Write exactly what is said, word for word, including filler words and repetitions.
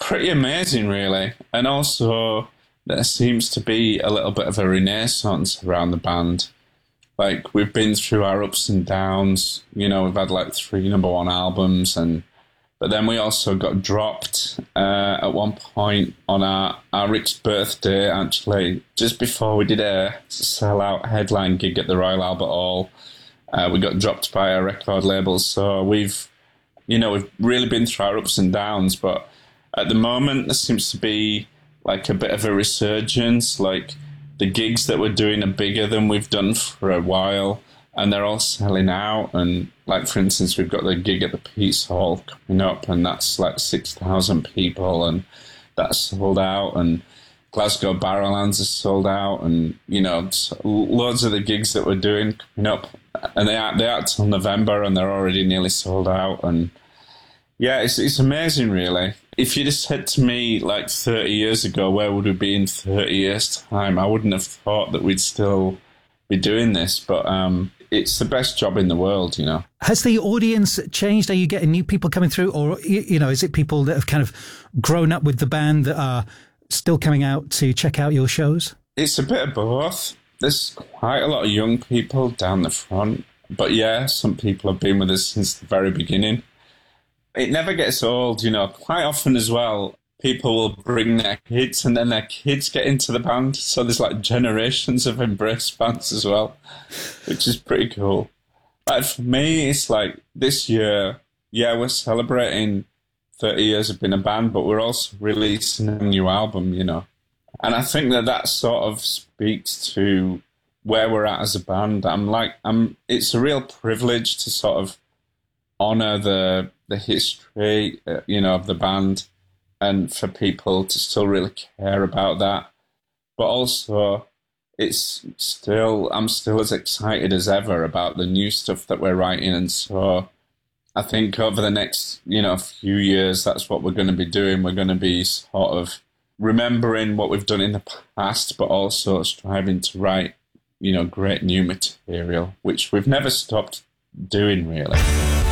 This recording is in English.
pretty amazing, really. And also, there seems to be a little bit of a renaissance around the band. Like, we've been through our ups and downs. You know, we've had like three number one albums, and but then we also got dropped uh, at one point on our, our Rick's birthday, actually, just before we did a sell-out headline gig at the Royal Albert Hall. Uh, we got dropped by our record label, so we've, you know, we've really been through our ups and downs, but at the moment there seems to be like a bit of a resurgence. Like, the gigs that we're doing are bigger than we've done for a while, and they're all selling out. And like, for instance, we've got the gig at the Peace Hall coming up, and that's like six thousand people, and that's sold out. And Glasgow Barrowlands is sold out, and, you know, loads of the gigs that we're doing coming up, and they aren't, they aren't till November, and they're already nearly sold out. And yeah, it's it's amazing, really. If you'd have said to me like thirty years ago, where would we be in thirty years' time, I wouldn't have thought that we'd still be doing this. But um, it's the best job in the world, you know. Has the audience changed? Are you getting new people coming through, or, you know, is it people that have kind of grown up with the band that are still coming out to check out your shows? It's a bit of both. There's quite a lot of young people down the front, but yeah, some people have been with us since the very beginning. It never gets old, you know. Quite often as well, people will bring their kids, and then their kids get into the band. So there's like generations of Embrace bands as well, which is pretty cool. But for me, it's like this year, yeah, we're celebrating thirty years of being a band, but we're also releasing a new album, you know. And I think that that sort of speaks to where we're at as a band. I'm like, I'm. It's a real privilege to sort of honor the the history, uh, you know, of the band, and for people to still really care about that. But also, it's still, I'm still as excited as ever about the new stuff that we're writing. And so I think over the next, you know, few years, that's what we're going to be doing. We're going to be sort of remembering what we've done in the past, but also striving to write, you know, great new material, which we've never stopped doing, really.